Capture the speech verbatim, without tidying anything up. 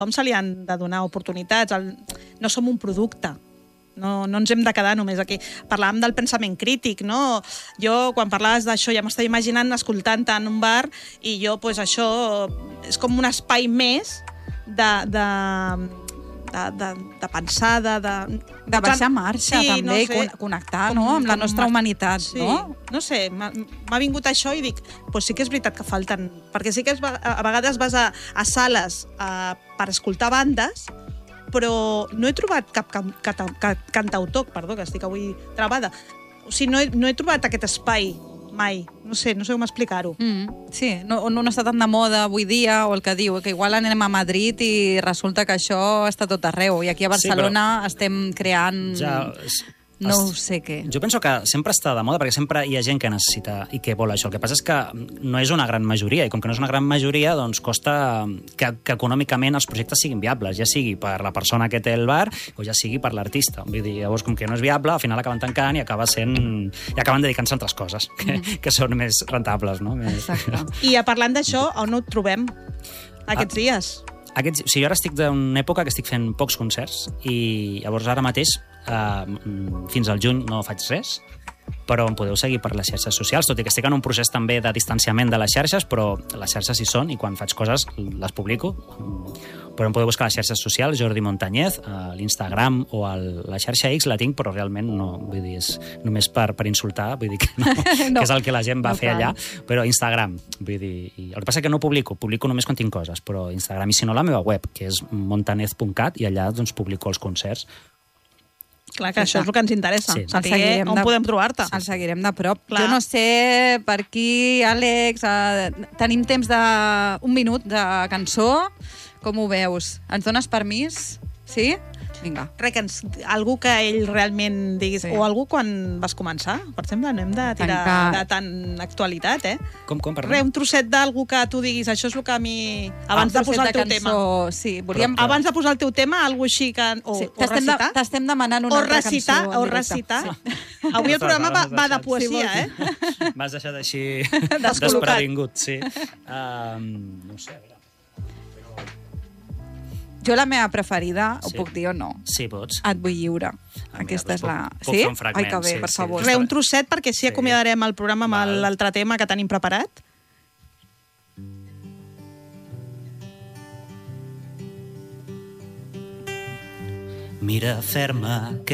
Com se li han de donar oportunitats? El... No som un producte. No, no ens hem de quedar només aquí. Parlàvem del pensament crític, no? Jo, quan parlaves d'això, ja m'estava imaginant escoltant-te en un bar i jo, pues, això és com un espai més de, de, de, de, de pensar, de... De, de baixar marxa, sí, també, no sé, i connectar, com, no?, amb la nostra mar... humanitat, sí, no? No sé, m'ha vingut això i dic, pues sí que és veritat que falten... Perquè sí que es, a vegades vas a, a sales a, per escoltar bandes, però no he trobat cap, cap, cap, cap cantautor, perdó, que estic avui travada. O sigui, no he, no he trobat aquest espai mai. No sé, no sé com explicar-ho. Mm, sí, no, no està tan de moda avui dia, o el que diu, que igual anem a Madrid i resulta que això està tot arreu. I aquí a Barcelona sí, però... estem creant... Ja... No ho sé què. Jo penso que sempre està de moda, perquè sempre hi ha gent que necessita i que vol això. El que passa és que no és una gran majoria, i com que no és una gran majoria, doncs costa que, que econòmicament els projectes siguin viables, ja sigui per la persona que té el bar o ja sigui per l'artista. Vull dir, llavors, com que no és viable, al final acaben tancant i acaba sent... i acaben dedicant-se a altres coses, que, mm. que són més rentables, no? Exacte. I parlant d'això, on ho trobem aquests ah. dies? Aquests, o sigui, jo ara estic d'una època que estic fent pocs concerts i llavors ara mateix Uh, fins al juny no faig res, però em podeu seguir per les xarxes socials, tot i que estic en un procés també de distanciament de les xarxes, però les xarxes hi són i quan faig coses les publico. Però em podeu buscar a les xarxes socials, Jordi Montañez, a l'Instagram o a la xarxa X la tinc, però realment no, vull dir, és només per, per insultar, vull dir que no, no, que és el que la gent va no fer allà, però Instagram, vull dir, i el que passa és que no publico, publico només quan tinc coses, però Instagram, i si no la meva web, que és montanez punt cat, i allà doncs publico els concerts. Clar, que sí, això és el que ens interessa. Sí. Saber on de... podem trobar-te. El seguirem de prop. Clar. Jo no sé, per aquí, Àlex, eh, tenim temps d'un minut de cançó. Com ho veus? Ens dones permís? Sí? Vinga. Res, que ens, algú que ell realment diguis, sí. O algú quan vas començar, per exemple, no hem de tirar Tancar. de tant actualitat, eh? Com, com, perdó? Res, un trosset d'algú que tu diguis, això és el que a mi... Abans ah, de posar el teu cançó, tema. Sí, volíem... Però, abans de posar el teu tema, algú així que... O, sí. o recitar. T'estem de, demanant una o altra recitar, cançó. O recitar. Sí. Avui el programa va, va de poesia, sí, eh? M'has deixat així desprevingut, sí. Um, no sé, a veure... Jo la meva preferida, sí. Ho puc dir o no? Sí, pots. Et vull lliure. Ah, Aquesta mira, és la... Puc, sí? puc fer un fragment. Ai, que bé, sí, per favor. Sí, Re, un trosset, perquè així sí. acomiadarem el programa amb Val. l'altre tema que tenim preparat. Mira ferma que